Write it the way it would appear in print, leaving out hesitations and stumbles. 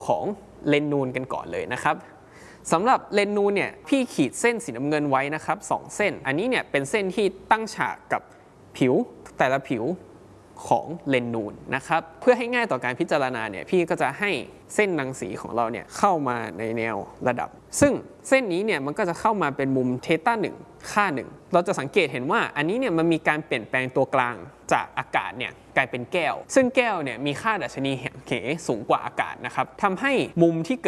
ของเลนนูนกันก่อนเลยนะครับสำหรับเลนนูนเนี่ยพี่ขีดเส้นสีน้ำเงินไว้นะครับ2เส้นอันนี้เนี่ยเป็นเส้นที่ตั้งฉากกับผิวแต่ละผิวของเลนนูนนะครับเพื่อให้ง่ายต่อการพิจารณาเนี่ยพี่ก็จะให้เส้นรังสีของเราเนี่ยเข้ามาในแนวระดับซึ่งเส้นนี้เนี่ยมันก็จะเข้ามาเป็นมุมเทต้า1ค่า1เราจะสังเกตเห็นว่าอันนี้เนี่ยมันมีการเปลี่ยนแปลงตัวกลางจากอากาศเนี่ยกลายเป็นแก้วซึ่งแก้วเนี่ยมีค่าดัชนีเหสูงกว่าอากาศนะครับทำให้มุมที่เกิด